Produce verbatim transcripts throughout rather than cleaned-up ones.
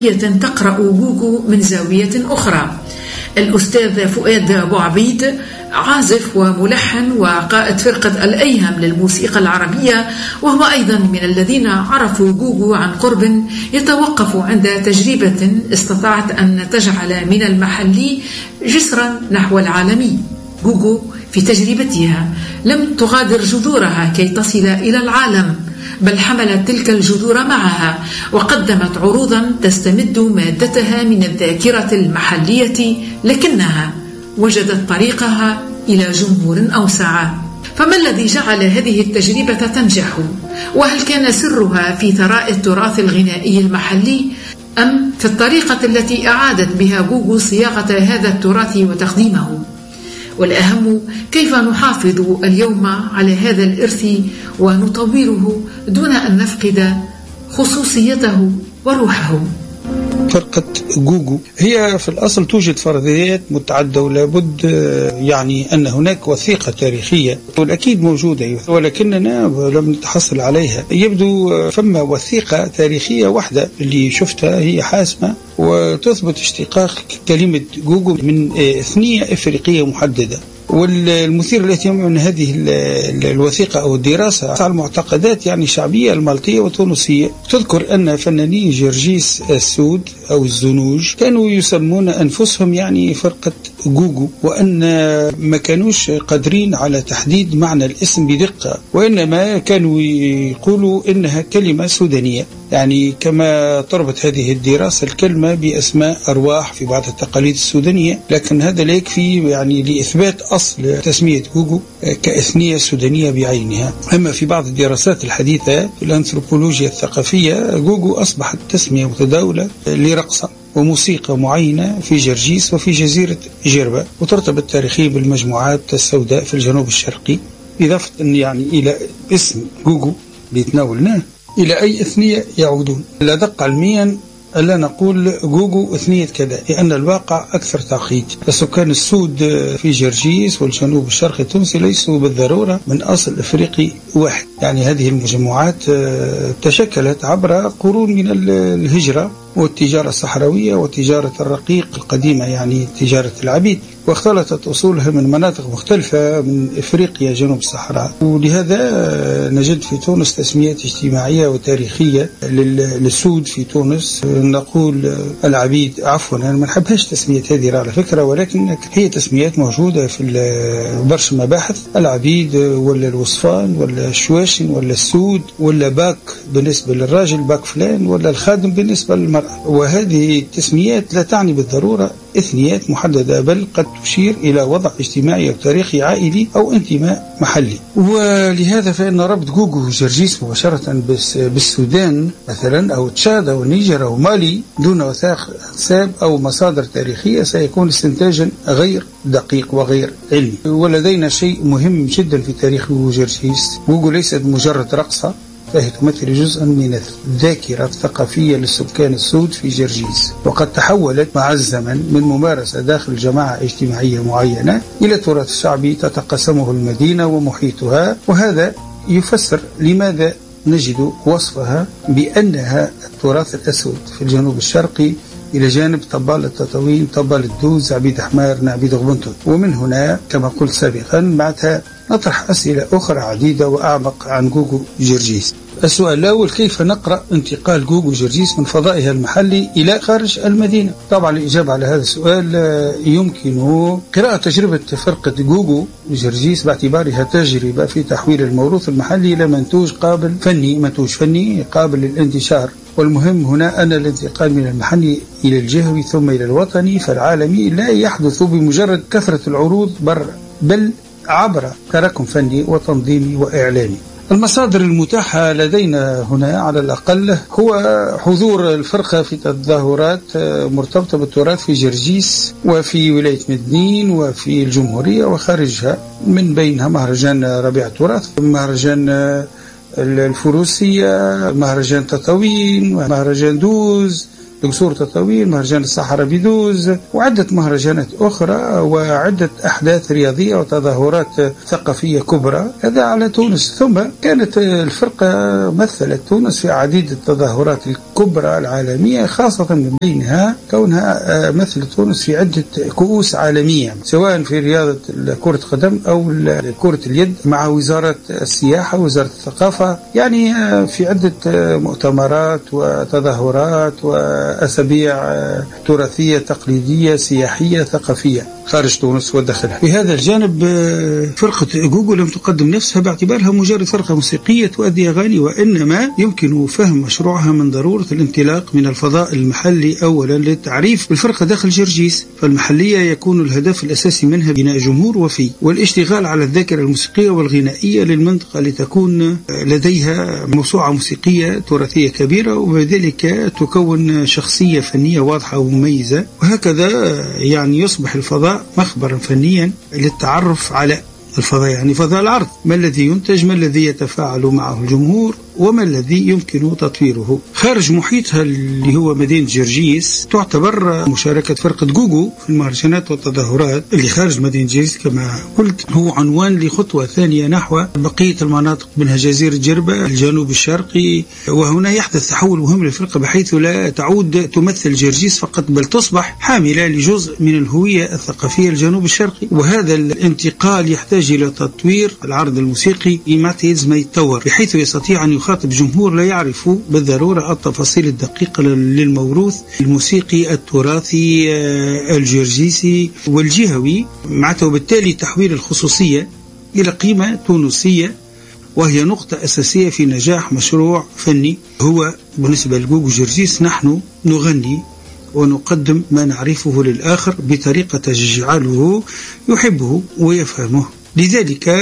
تقرأ جوجو من زاوية أخرى. الأستاذ فؤاد أبو عبيد عازف وملحن وقائد فرقة الأيهم للموسيقى العربية، وهو أيضا من الذين عرفوا جوجو عن قرب، يتوقف عند تجربة استطاعت أن تجعل من المحلي جسرا نحو العالمي. جوجو في تجربتها لم تغادر جذورها كي تصل إلى العالم، بل حملت تلك الجذور معها وقدمت عروضا تستمد مادتها من الذاكرة المحلية، لكنها وجدت طريقها إلى جمهور أوسع. فما الذي جعل هذه التجربة تنجح؟ وهل كان سرها في ثراء التراث الغنائي المحلي، أم في الطريقة التي أعادت بها جوجو صياغة هذا التراث وتقديمه؟ والأهم، كيف نحافظ اليوم على هذا الإرث ونطوره دون أن نفقد خصوصيته وروحه؟ فرقة جوجو هي في الأصل توجد فرضيات متعددة، ولابد يعني أن هناك وثيقة تاريخية والأكيد موجودة، ولكننا لم نتحصل عليها. يبدو فما وثيقة تاريخية واحدة اللي شفتها هي حاسمة وتثبت اشتقاق كلمة جوجو من إثنية إفريقية محددة. والمثير للاهتمام من هذه الوثيقة أو الدراسة على المعتقدات يعني شعبية المالطية والتونسية. تذكر أن فنانين جرجيس السود أو الزنوج كانوا يسمون أنفسهم يعني فرقة جوجو، وأن ما كانوش قادرين على تحديد معنى الاسم بدقة، وإنما كانوا يقولوا إنها كلمة سودانية، يعني كما تربط هذه الدراسة الكلمة بأسماء أرواح في بعض التقاليد السودانية، لكن هذا لا يكفي يعني لإثبات أصل تسمية جوجو كإثنية سودانية بعينها. أما في بعض الدراسات الحديثة في الأنثروبولوجيا الثقافية، جوجو أصبحت تسمية متداولة لرقصة وموسيقى معينة في جرجيس وفي جزيرة جربة، وترتبط تاريخيا بالمجموعات السوداء في الجنوب الشرقي، إضافة يعني إلى اسم جوجو بيتناولناه إلى أي إثنية يعودون. لا دق علميا ألا نقول جوجو إثنية كذا، لأن الواقع أكثر تعقيد. السكان السود في جرجيس والجنوب الشرقي التونسي ليسوا بالضرورة من أصل إفريقي واحد، يعني هذه المجموعات تشكلت عبر قرون من الهجرة والتجارة الصحراوية وتجارة الرقيق القديمة، يعني تجارة العبيد، واختلطت أصولها من مناطق مختلفة من إفريقيا جنوب الصحراء. ولهذا نجد في تونس تسميات اجتماعية وتاريخية للسود في تونس. نقول العبيد، عفوا أنا ما نحبهاش تسميات هذه على فكرة، ولكن هي تسميات موجودة في برشا مباحث، العبيد ولا الوصفان ولا الشواشن ولا السود ولا باك بالنسبة للراجل باك فلان، ولا الخادم بالنسبة للمرأة. وهذه التسميات لا تعني بالضرورة إثنيات محددة، بل قد تشير إلى وضع اجتماعي أو تاريخي عائلي أو انتماء محلي. ولهذا فإن ربط جوجو جرجيس مباشرة بالسودان مثلا أو تشاد أو نيجر أو مالي دون وثائق أنساب أو مصادر تاريخية سيكون استنتاجا غير دقيق وغير علمي. ولدينا شيء مهم جدا في تاريخ جرجيس، جوجو ليست مجرد رقصة، فهي تمثل جزءا من الذاكرة الثقافية للسكان السود في جرجيس، وقد تحولت مع الزمن من ممارسة داخل جماعة اجتماعية معينة إلى تراث شعبي تتقاسمه المدينة ومحيطها. وهذا يفسر لماذا نجد وصفها بأنها التراث الأسود في الجنوب الشرقي إلى جانب طبال التطاوين، طبال الدوز، عبيد حمار، عبيد غبنتون. ومن هنا كما قلت سابقا بعدها نطرح أسئلة أخرى عديدة وأعمق عن جوجو جرجيس. السؤال الأول، كيف نقرأ انتقال جوجو جرجيس من فضائها المحلي إلى خارج المدينة؟ طبعا الإجابة على هذا السؤال يمكن قراءة تجربة فرقة جوجو جرجيس باعتبارها تجربة في تحويل الموروث المحلي إلى منتوج قابل فني منتوج فني قابل للانتشار. والمهم هنا أن الانتقال من المحلي إلى الجهوي ثم إلى الوطني فالعالمي لا يحدث بمجرد كثرة العروض بر بل عبر تراكم فني وتنظيمي وإعلامي. المصادر المتاحة لدينا هنا على الأقل هو حضور الفرقة في تظاهرات مرتبطة بالتراث في جرجيس وفي ولاية مدنين وفي الجمهورية وخارجها، من بينها مهرجان ربيع التراث، مهرجان الفروسية، مهرجان تطاوين، مهرجان دوز، القصور تطاويل، مهرجان الصحراء بيدوز، وعدة مهرجانات أخرى، وعدة أحداث رياضية وتظاهرات ثقافية كبرى. هذا على تونس. ثم كانت الفرقة مثلت تونس في عديد التظاهرات الكبرى العالمية، خاصة من بينها كونها مثل تونس في عدة كؤوس عالمية، سواء في رياضة كرة قدم أو كرة اليد، مع وزارة السياحة ووزارة الثقافة، يعني في عدة مؤتمرات وتظاهرات وأسابيع تراثية تقليدية سياحية ثقافية خارج تونس وداخلها. في هذا الجانب فرقة جوجو لم تقدم نفسها باعتبارها مجرد فرقة موسيقية تؤدي أغاني، وإنما يمكن فهم مشروعها من ضرورة الانطلاق من الفضاء المحلي أولا للتعريف بالفرقة داخل جرجيس. فالمحلية يكون الهدف الأساسي منها بناء جمهور وفي، والاشتغال على الذاكرة الموسيقية والغنائية للمنطقة لتكون لديها موسوعة موسيقية تراثية كبيرة، وبذلك تكون شخصية فنية واضحة ومميزة. وهكذا يعني يصبح الفضاء مخبرا فنيا للتعرف على الفضاء، يعني فضاء العرض، ما الذي ينتج، ما الذي يتفاعل معه الجمهور، وما الذي يمكن تطويره. خارج محيطها اللي هو مدينة جرجيس تعتبر مشاركة فرقة جوجو في المهرجانات والتظاهرات اللي خارج مدينة جرجيس كما قلت هو عنوان لخطوة ثانية نحو بقية المناطق منها جزيرة جربة الجنوب الشرقي. وهنا يحدث تحول مهم للفرقة بحيث لا تعود تمثل جرجيس فقط، بل تصبح حاملة لجزء من الهوية الثقافية الجنوب الشرقي. وهذا الانتقال يحتاج إلى تطوير العرض الموسيقي ما ما يتطور، بحيث يستطيع أن يخاطب جمهور لا يعرف بالضرورة التفاصيل الدقيقة للموروث الموسيقي التراثي الجرجيسي والجهوي، معناته وبالتالي تحويل الخصوصية إلى قيمة تونسية، وهي نقطة أساسية في نجاح مشروع فني. هو بالنسبة لجوجو جرجيس نحن نغني ونقدم ما نعرفه للآخر بطريقة تجعله يحبه ويفهمه. لذلك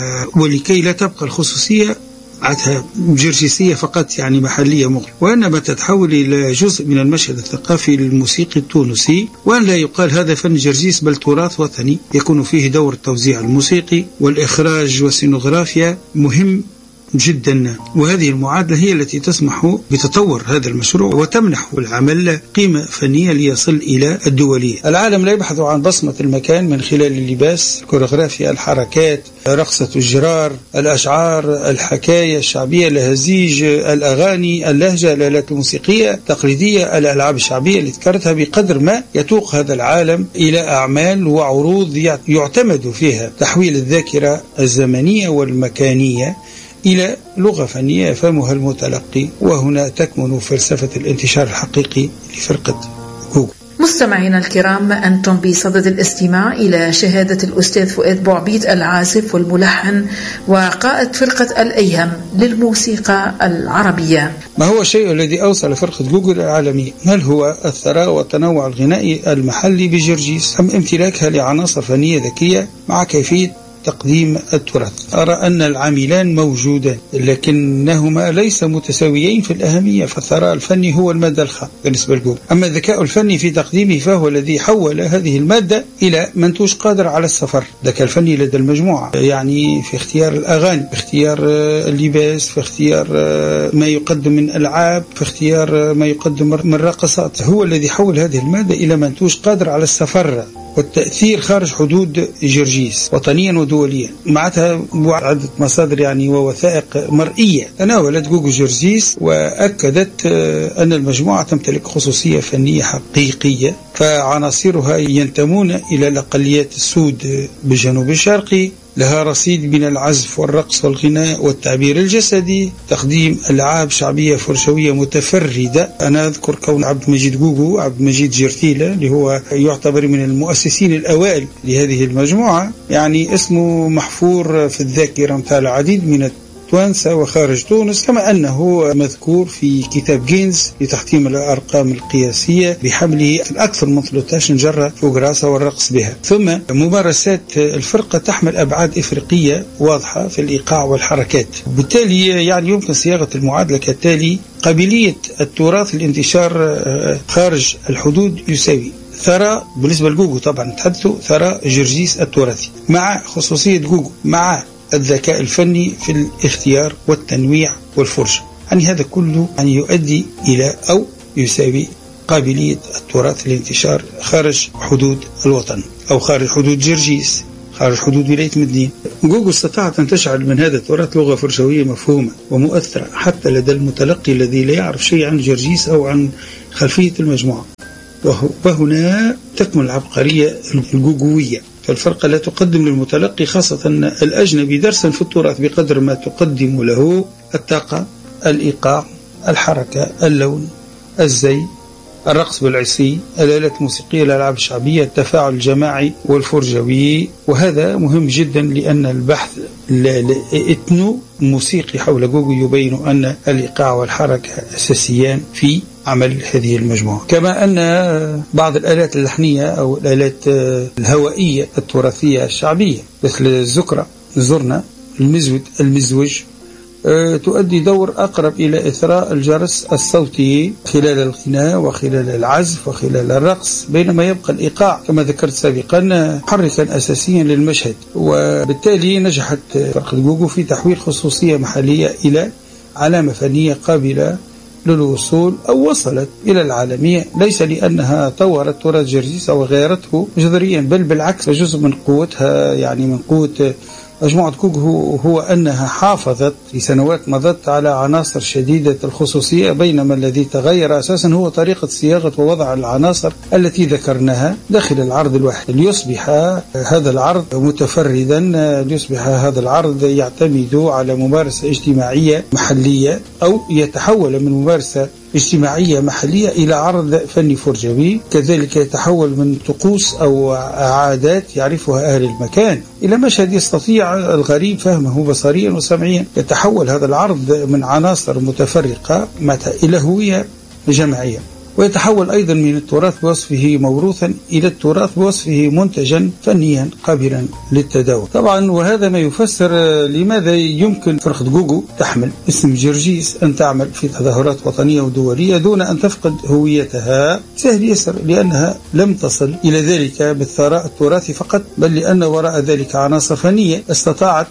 ولكي لا تبقى الخصوصية عادها جرجيسية فقط يعني محلية مغلقة، وإنما تتحول إلى جزء من المشهد الثقافي للموسيقى التونسي، وأن لا يقال هذا فن جرجيس بل تراث وطني يكون فيه دور التوزيع الموسيقي والإخراج والسينوغرافيا مهم جدا. وهذه المعادلة هي التي تسمح بتطور هذا المشروع وتمنح العمل قيمة فنية ليصل إلى الدولية. العالم لا يبحث عن بصمة المكان من خلال اللباس، الكوريغرافيا، الحركات، رقصة الجرار، الأشعار، الحكاية الشعبية، الهزيج، الأغاني، اللهجة، الآلات الموسيقية التقليدية، الألعاب الشعبية اللي ذكرتها، بقدر ما يتوق هذا العالم إلى أعمال وعروض يعتمد فيها تحويل الذاكرة الزمنية والمكانية إلى لغة فنية يفهمها المتلقي. وهنا تكمن فلسفة الانتشار الحقيقي لفرقة جوجو. مستمعينا الكرام، أنتم بصدد الاستماع إلى شهادة الأستاذ فؤاد بوعبيد العازف والملحن وقائد فرقة الأيهم للموسيقى العربية. ما هو الشيء الذي أوصل فرقة جوجو للعالمية؟ هل هو الثراء والتنوع الغنائي المحلي بجرجيس، أم امتلاكها لعناصر فنية ذكية مع كيفية تقديم التراث؟ أرى أن العاملان موجودان لكنهما ليس متساويين في الأهمية، فالثراء الفني هو المادة الخام بالنسبة لجوجو، أما الذكاء الفني في تقديمه فهو الذي حول هذه المادة إلى منتوج قادر على السفر. الذكاء الفني لدى المجموعة يعني في اختيار الأغاني، في اختيار اللباس، في اختيار ما يقدم من ألعاب، في اختيار ما يقدم من رقصات، هو الذي حول هذه المادة إلى منتوج قادر على السفر والتأثير خارج حدود جرجيس وطنيا ودوليا. معتها عدة مصادر يعني ووثائق مرئية تناولت جوجو جرجيس وأكدت أن المجموعة تمتلك خصوصية فنية حقيقية، فعناصرها ينتمون إلى الأقليات السود بالجنوب الشرقي، لها رصيد من العزف والرقص والغناء والتعبير الجسدي، تقديم ألعاب شعبية فرشوية متفردة. أنا أذكر كون عبد المجيد جوجو، عبد المجيد جرتيلة اللي هو يعتبر من المؤسسين الأوائل لهذه المجموعة، يعني اسمه محفور في الذاكرة مثل العديد من توانسة وخارج تونس، كما أنه مذكور في كتاب جينز لتحطيم الأرقام القياسية بحمله الأكثر من ثلاثة عشر جرة فوق راسه والرقص بها. ثم ممارسات الفرقة تحمل أبعاد إفريقية واضحة في الإيقاع والحركات، وبالتالي يعني يمكن صياغة المعادلة كالتالي: قابلية التراث الانتشار خارج الحدود يساوي ثراء بالنسبة لجوجو، طبعا نتحدثوا ثراء جرجيس التراثي مع خصوصية جوجو مع الذكاء الفني في الاختيار والتنويع والفرجة. يعني هذا كله يعني يؤدي إلى أو يساوي قابلية التراث للانتشار خارج حدود الوطن أو خارج حدود جرجيس، خارج حدود ولاية مدين. جوجل استطاعت أن تجعل من هذا التراث لغة فرجوية مفهومة ومؤثرة حتى لدى المتلقي الذي لا يعرف شيء عن جرجيس أو عن خلفية المجموعة. وهنا تكمن العبقرية الجوجوية. فالفرقة لا تقدم للمتلقي خاصة الأجنبي درسا في التراث بقدر ما تقدم له الطاقة، الإيقاع، الحركة، اللون، الزي، الرقص بالعصي، الآلات الموسيقية، الألعاب الشعبية، التفاعل الجماعي والفرجوي. وهذا مهم جدا لأن البحث الإثنو موسيقي حول جوجو يبين أن الإيقاع والحركة أساسيان في عمل هذه المجموعة، كما أن بعض الآلات اللحنية أو الآلات الهوائية التراثية الشعبية مثل الزكرة، الزرنة، المزود، المزوج تؤدي دور أقرب إلى إثراء الجرس الصوتي خلال الغناء وخلال العزف وخلال الرقص، بينما يبقى الإيقاع كما ذكرت سابقا محركا أساسيا للمشهد. وبالتالي نجحت فرقة جوجو في تحويل خصوصية محلية إلى علامة فنية قابلة للوصول أو وصلت إلى العالمية، ليس لأنها طورت تراث جرجيس أو غيرته جذريا، بل بالعكس جزء من قوتها يعني من قوة مجموعة جوجو هو أنها حافظت في سنوات مضت على عناصر شديدة الخصوصية، بينما الذي تغير أساسا هو طريقة صياغة ووضع العناصر التي ذكرناها داخل العرض الواحد ليصبح هذا العرض متفردا، ليصبح هذا العرض يعتمد على ممارسة اجتماعية محلية أو يتحول من ممارسة اجتماعية محلية إلى عرض فني فرجوي، كذلك يتحول من طقوس أو عادات يعرفها أهل المكان إلى مشهد يستطيع الغريب فهمه بصريا وسمعيا. يتحول هذا العرض من عناصر متفرقة إلى هوية جماعية، ويتحول أيضا من التراث بوصفه موروثا إلى التراث بوصفه منتجا فنيا قابلا للتداول. طبعا وهذا ما يفسر لماذا يمكن فرقة جوجو تحمل اسم جرجيس أن تعمل في تظاهرات وطنية ودولية دون أن تفقد هويتها. سهل يسر لأنها لم تصل إلى ذلك بالثراء التراثي فقط، بل لأن وراء ذلك عناصر فنية استطاعت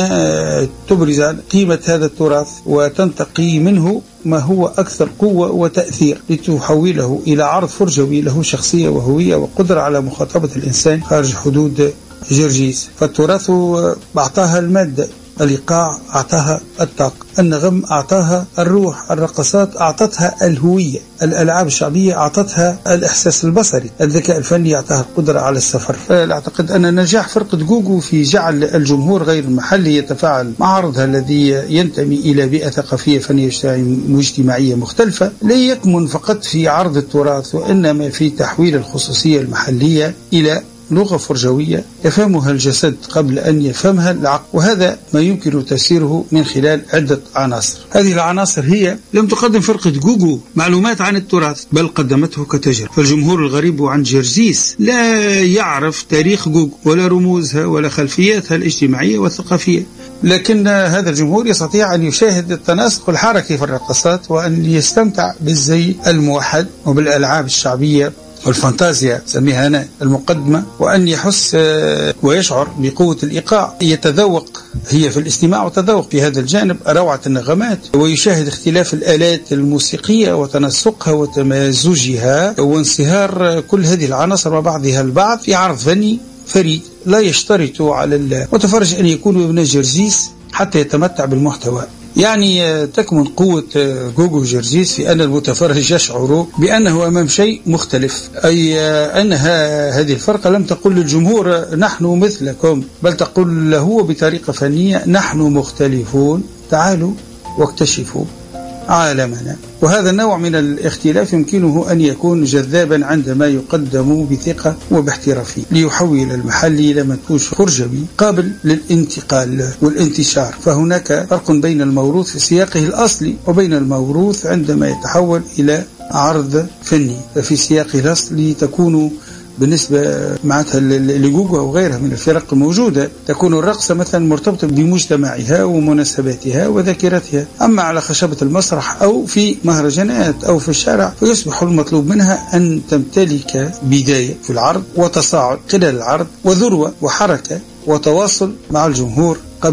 أن تبرز قيمة هذا التراث وتنتقي منه ما هو أكثر قوة وتأثير لتحوله إلى عرض فرجوي له شخصية وهوية وقدرة على مخاطبة الإنسان خارج حدود جرجيس. فالتراث أعطاها المادة، الإيقاع أعطاها الطاقة، النغم أعطاها الروح، الرقصات أعطتها الهوية، الألعاب الشعبية أعطتها الإحساس البصري، الذكاء الفني أعطاها القدرة على السفر. فأعتقد أن نجاح فرقة جوجو في جعل الجمهور غير المحلي يتفاعل مع عرضها الذي ينتمي إلى بيئة ثقافية فنية واجتماعية مختلفة لا يكمن فقط في عرض التراث، وإنما في تحويل الخصوصية المحلية إلى لغة فرجوية يفهمها الجسد قبل أن يفهمها العقل، وهذا ما يمكن تفسيره من خلال عدة عناصر. هذه العناصر هي: لم تقدم فرقة جوجو معلومات عن التراث بل قدمته كتجربة، فالجمهور الغريب عن جرجيس لا يعرف تاريخ جوجو ولا رموزها ولا خلفياتها الاجتماعية والثقافية، لكن هذا الجمهور يستطيع أن يشاهد التناسق الحركي في الرقصات وأن يستمتع بالزي الموحد وبالألعاب الشعبية والفانتازيا سميها أنا المقدمة، وأن يحس ويشعر بقوة الإيقاع، يتذوق هي في الاستماع وتذوق في هذا الجانب روعة النغمات، ويشاهد اختلاف الآلات الموسيقية وتنسقها وتمازجها وانصهار كل هذه العناصر مع بعضها البعض في عرض فني فريد لا يشترط على المتفرج أن يكون ابن جرجيس حتى يتمتع بالمحتوى. يعني تكمن قوة جوجو جرجيس في أن المتفرج يشعر بأنه أمام شيء مختلف، أي أنها هذه الفرقة لم تقل للجمهور نحن مثلكم، بل تقول له بطريقة فنية نحن مختلفون، تعالوا واكتشفوا عالمنا. وهذا النوع من الاختلاف يمكنه أن يكون جذابا عندما يقدم بثقة وباحترافية ليحول المحلي إلى منتوج فرجوي قابل للانتقال والانتشار. فهناك فرق بين الموروث في سياقه الأصلي وبين الموروث عندما يتحول إلى عرض فني. ففي سياقه الأصلي تكون بالنسبة معناتها لجوجو أو غيرها من الفرق الموجودة تكون الرقصة مثلا مرتبطة بمجتمعها ومناسباتها وذاكرتها، أما على خشبة المسرح أو في مهرجانات أو في الشارع فيصبح المطلوب منها أن تمتلك بداية في العرض وتصاعد خلال العرض وذروة وحركة وتواصل مع الجمهور قبل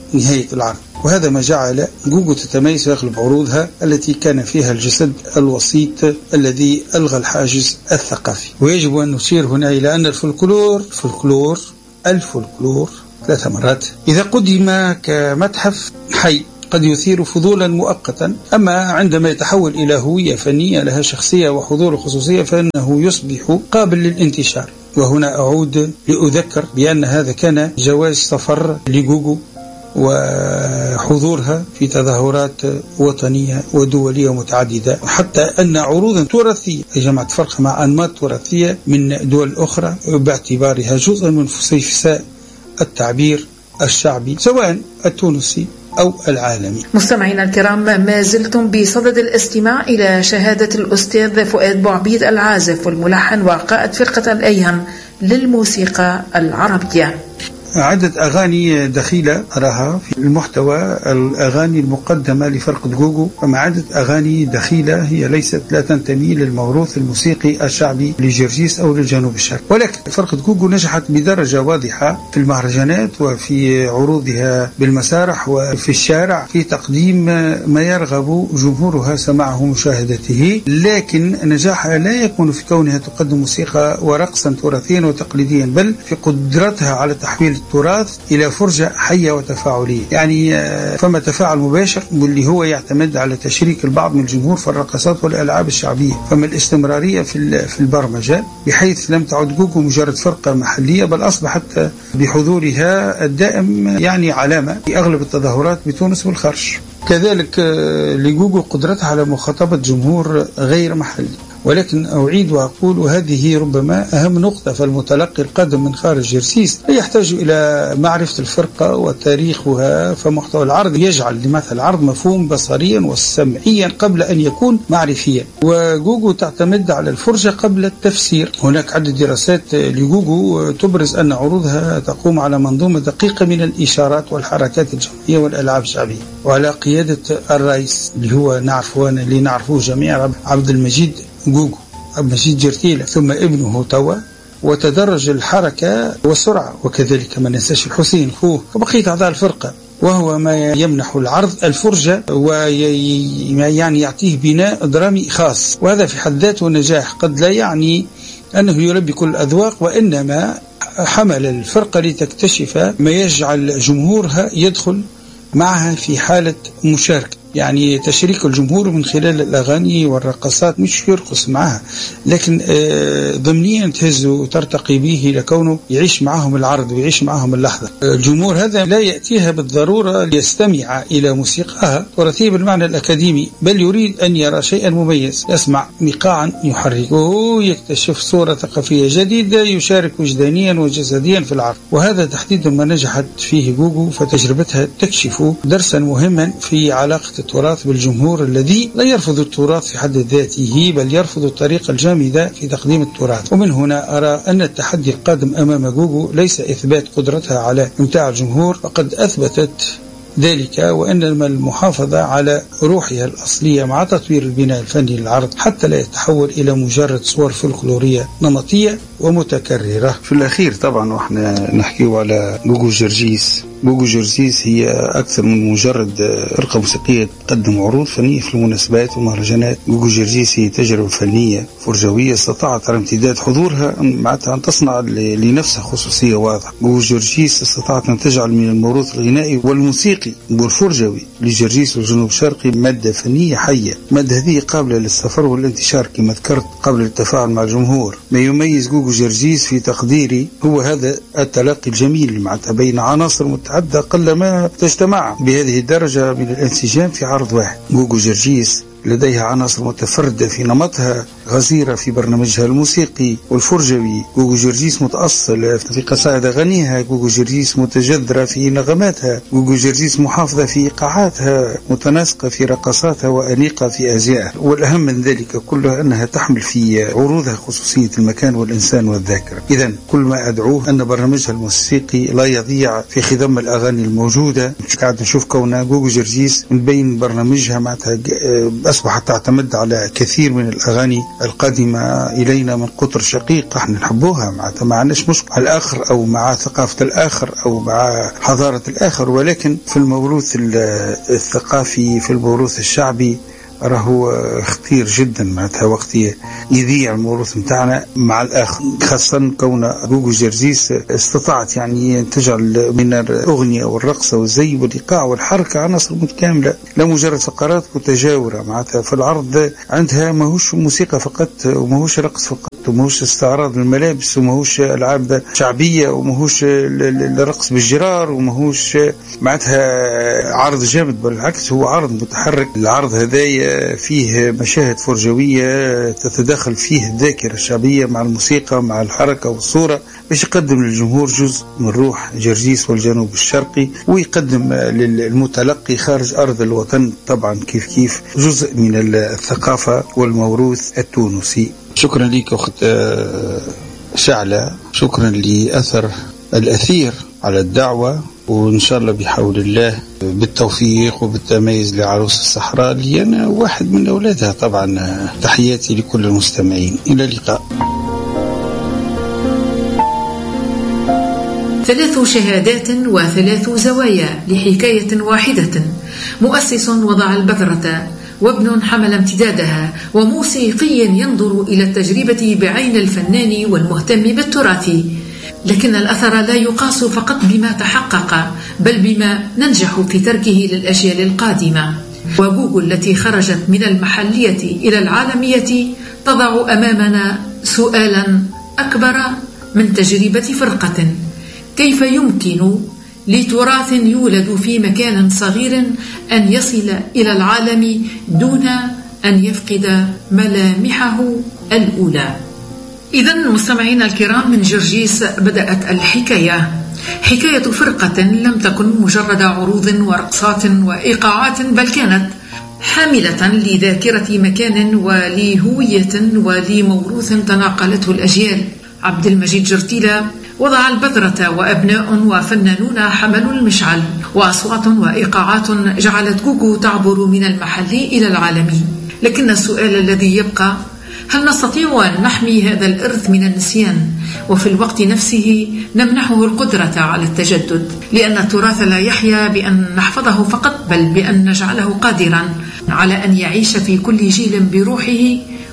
نهاية العرض، وهذا ما جعل جوجو تتميز ويغلب عروضها التي كان فيها الجسد الوسيط الذي ألغى الحاجز الثقافي. ويجب أن نشير هنا إلى أن الفولكلور الفولكلور الفولكلور ثلاث مرات إذا قدم كمتحف حي قد يثير فضولا مؤقتا، أما عندما يتحول إلى هوية فنية لها شخصية وحضور وخصوصية فإنه يصبح قابل للانتشار. وهنا أعود لأذكر بأن هذا كان جواز سفر لجوجو وحضورها في تظاهرات وطنية ودولية متعددة، حتى أن عروضا تراثية جمعت فرق مع أنماط تراثية من دول أخرى باعتبارها جزءا من فسيفساء التعبير الشعبي سواء التونسي أو العالمي. مستمعينا الكرام، ما زلتم بصدد الاستماع إلى شهادة الأستاذ فؤاد بوعبيد العازف والملحن وقائد فرقة الأيهم للموسيقى العربية. عدة أغاني دخيلة أراها في المحتوى الأغاني المقدمة لفرقة جوجو، أما عدة أغاني دخيلة هي ليست لا تنتمي للموروث الموسيقي الشعبي لجرجيس أو للجنوب الشرقي، ولكن فرقة جوجو نجحت بدرجة واضحة في المهرجانات وفي عروضها بالمسارح وفي الشارع في تقديم ما يرغب جمهورها سماعه ومشاهدته، لكن نجاحها لا يكون في كونها تقدم موسيقى ورقصا تراثيا وتقليديا، بل في قدرتها على تحويل التراث إلى فرجة حية وتفاعلية. يعني فما تفاعل مباشر واللي هو يعتمد على تشريك البعض من الجمهور في الرقصات والألعاب الشعبية، فما الاستمرارية في في البرمجة، بحيث لم تعد جوجو مجرد فرقة محلية بل أصبحت بحضورها الدائم يعني علامة في أغلب التظاهرات بتونس والخارج. كذلك لجوجو قدرتها على مخاطبة جمهور غير محلي، ولكن أعيد وأقول وهذه ربما أهم نقطة، فالمتلقي القادم من خارج جرسيس لا يحتاج إلى معرفة الفرقة وتاريخها، فمحتوى العرض يجعل لمثل العرض مفهوم بصريا وسمعيا قبل أن يكون معرفيا، وجوجو تعتمد على الفرجة قبل التفسير. هناك عدة دراسات لجوجو تبرز أن عروضها تقوم على منظومة دقيقة من الإشارات والحركات الجمعية والألعاب الشعبية، وعلى قيادة الرئيس اللي هو نعرفه اللي نعرفه جميعا عبد المجيد جوجو عبد المجيد جرتيلة، ثم ابنه توا، وتدرج الحركة والسرعة، وكذلك ما ننساش الحسين خوه وبقية أعضاء الفرقة، وهو ما يمنح العرض الفرجة ويعني يعطيه بناء درامي خاص، وهذا في حد ذاته نجاح قد لا يعني أنه يلبي كل الأذواق، وإنما حمل الفرقة لتكتشف ما يجعل جمهورها يدخل معها في حالة مشاركة، يعني تشريك الجمهور من خلال الأغاني والرقصات، مش يرقص معها لكن ضمنيا تهز وترتقي به لكونه يعيش معهم العرض ويعيش معهم اللحظة. الجمهور هذا لا يأتيها بالضرورة ليستمع إلى موسيقاها تراثية بالمعنى الأكاديمي، بل يريد أن يرى شيئا مميز، يسمع ميقاعا يحركه، يكتشف صورة ثقافية جديدة، يشارك وجدانيا وجسديا في العرض. وهذا تحديدا ما نجحت فيه جوجو، فتجربتها تكشف درسا مهما في علاقة التراث بالجمهور الذي لا يرفض التراث في حد ذاته بل يرفض الطريقة الجامدة في تقديم التراث. ومن هنا أرى أن التحدي القادم أمام جوجو ليس إثبات قدرتها على إمتاع الجمهور، فقد أثبتت ذلك، وإنما المحافظة على روحها الأصلية مع تطوير البناء الفني للعرض حتى لا يتحول إلى مجرد صور فولكلورية نمطية ومتكررة. في الأخير طبعا وإحنا نحكي على جوجو جرجيس، جوجو جرجيس هي أكثر من مجرد فرقة موسيقية تقدم عروض فنية في المناسبات والمهرجانات. جوجو جرجيس هي تجربة فنية فرجوية استطاعت على امتداد حضورها معناتها أن تصنع لنفسها خصوصية واضحة. جوجو جرجيس استطاعت أن تجعل من الموروث الغنائي والموسيقي والفرجوي لجرجيس والجنوب الشرقي مادة فنية حية، مادة هذه قابلة للسفر والانتشار كما ذكرت، قبل التفاعل مع الجمهور. ما يميز جوجو جرجيس في تقديري هو هذا التلاقي الجميل معناتها بين عناصر متعددة قلما تجتمع بهذه الدرجة من الانسجام في عرض واحد. جوجو جرجيس لديها عناصر متفردة في نمطها، غزيرة في برنامجها الموسيقي والفرجوي. جوجو جرجيس متأصل في قصائد أغانيها، جوجو جرجيس متجذرة في نغماتها، جوجو جرجيس محافظة في إيقاعاتها، متناسقة في رقصاتها وأنيقة في أزيائها. والأهم من ذلك كله أنها تحمل في عروضها خصوصية المكان والإنسان والذاكرة. إذن كل ما أدعوه أن برنامجها الموسيقي لا يضيع في خضم الأغاني الموجودة. قاعد نشوف كون جوجو جرجيس من بين برنامجها معناتها أصبحت تعتمد على كثير من الأغاني القادمة إلينا من قطر شقيق احنا نحبوها، معناتها ما عندناش مشكلة مع الآخر أو مع ثقافة الآخر أو مع حضارة الآخر، ولكن في الموروث الثقافي في الموروث الشعبي راهو خطير جدا. معناتها وقت يذيع الموروث متاعنا مع الآخر، خاصة كون جوجو جرزيس استطاعت يعني تجعل من الأغنية والرقص والزي والإيقاع والحركة عناصر متكاملة، لا مجرد فقرات متجاورة. معناتها في العرض عندها ماهوش موسيقى فقط وماهوش رقص فقط وماهوش استعراض الملابس وماهوش ألعاب شعبية وماهوش الرقص بالجرار وماهوش معناتها عرض جامد، بالعكس هو عرض متحرك. العرض هذايا فيه مشاهد فرجوية تتداخل فيه الذاكرة الشعبية مع الموسيقى مع الحركة والصورة باش يقدم للجمهور جزء من روح جرجيس والجنوب الشرقي، ويقدم للمتلقي خارج أرض الوطن طبعا كيف كيف جزء من الثقافة والموروث التونسي. شكرا لك أخت شعلة، شكرا لأثر الأثير على الدعوة، وإن شاء الله بحول الله بالتوفيق وبالتميز لعروس الصحراء اللي أنا واحد من أولادها. طبعا تحياتي لكل المستمعين، إلى اللقاء. ثلاث شهادات وثلاث زوايا لحكاية واحدة، مؤسس وضع البذرة وابن حمل امتدادها، وموسيقي ينظر إلى التجربة بعين الفنان والمهتم بالتراث. لكن الأثر لا يقاس فقط بما تحقق بل بما ننجح في تركه للأجيال القادمة. وجوجو التي خرجت من المحلية إلى العالمية تضع أمامنا سؤالا أكبر من تجربة فرقة: كيف يمكن لتراث يولد في مكان صغير أن يصل إلى العالم دون أن يفقد ملامحه الأولى؟ إذن مستمعينا الكرام، من جرجيس بدأت الحكاية، حكاية فرقة لم تكن مجرد عروض ورقصات وإيقاعات، بل كانت حاملة لذاكرة مكان ولهوية ولموروث تناقلته الأجيال. عبد المجيد جرتيلة وضع البذرة، وأبناء وفنانون حملوا المشعل، وأصوات وإيقاعات جعلت جوجو تعبر من المحل إلى العالمي. لكن السؤال الذي يبقى: هل نستطيع أن نحمي هذا الإرث من النسيان وفي الوقت نفسه نمنحه القدرة على التجدد؟ لأن التراث لا يحيا بأن نحفظه فقط، بل بأن نجعله قادرا على أن يعيش في كل جيل بروحه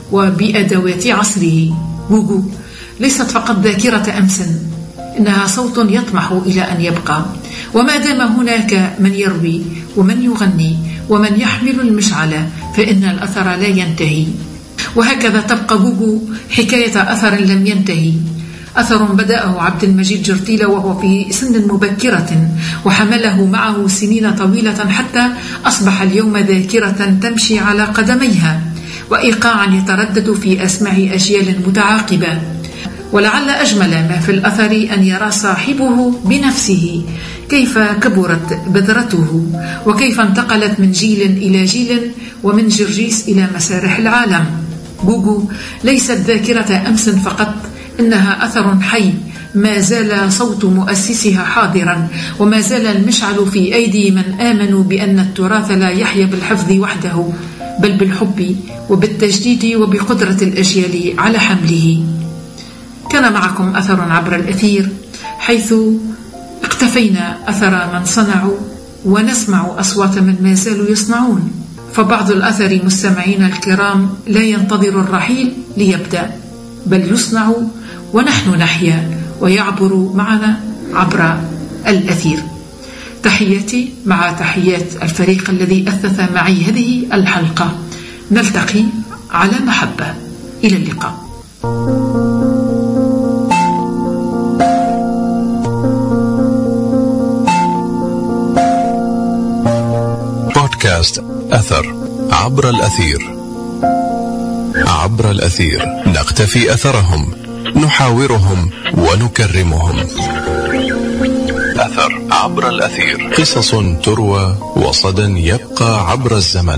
وبأدوات عصره. جوجو ليست فقط ذاكرة أمس، إنها صوت يطمح إلى أن يبقى، وما دام هناك من يروي ومن يغني ومن يحمل المشعل فإن الأثر لا ينتهي. وهكذا تبقى جوجو حكاية أثر لم ينتهي، أثر بدأه عبد المجيد جرتيلة وهو في سن مبكرة، وحمله معه سنين طويلة حتى أصبح اليوم ذاكرة تمشي على قدميها، وإيقاعا يتردد في أسماع أجيال متعاقبة. ولعل أجمل ما في الأثر أن يرى صاحبه بنفسه كيف كبرت بذرته، وكيف انتقلت من جيل إلى جيل، ومن جرجيس إلى مسارح العالم. جوجو ليست ذاكرة أمس فقط، إنها أثر حي، ما زال صوت مؤسسها حاضرا، وما زال المشعل في أيدي من آمنوا بأن التراث لا يحيا بالحفظ وحده، بل بالحب وبالتجديد وبقدرة الأجيال على حمله. كان معكم أثر عبر الأثير، حيث اقتفينا أثر من صنعوا ونسمع أصوات من ما زالوا يصنعون. فبعض الأثر مستمعين الكرام لا ينتظر الرحيل ليبدأ، بل يصنع ونحن نحيا ويعبر معنا عبر الأثير. تحياتي مع تحيات الفريق الذي أثث معي هذه الحلقة. نلتقي على محبة، إلى اللقاء. بودكاست أثر عبر الأثير. عبر الأثير نقتفي أثرهم، نحاورهم ونكرمهم. أثر عبر الأثير، قصص تروى وصدى يبقى عبر الزمن.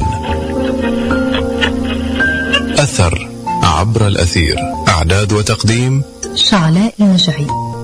أثر عبر الأثير، إعداد وتقديم شعلاء المجعي.